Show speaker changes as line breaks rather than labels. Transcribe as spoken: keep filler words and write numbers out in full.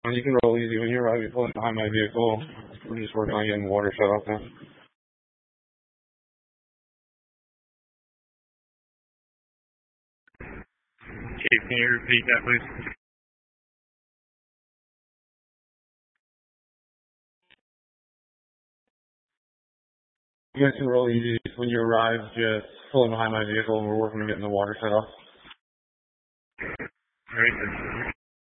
And you can roll easy when you're right pulling behind my vehicle. We're just working on getting the water shut off now. Chief, can you repeat that, please? You guys can roll easy when you arrive, just pulling behind my vehicle and we're working on getting the water shut off. All right, then.